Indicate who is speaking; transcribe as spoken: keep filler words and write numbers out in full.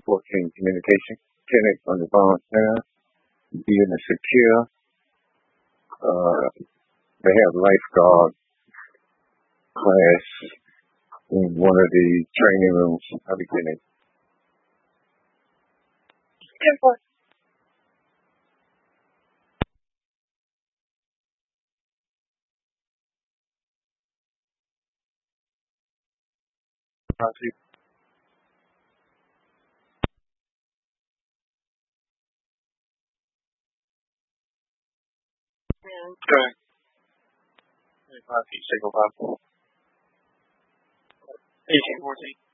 Speaker 1: fourteen communication clinic on the phone now. Being a secure, uh, they have lifeguard class in one of the training rooms. I'll be getting it.
Speaker 2: ten four.
Speaker 1: Roger.
Speaker 3: Okay. Five feet, signal five. Eighteen fourteen.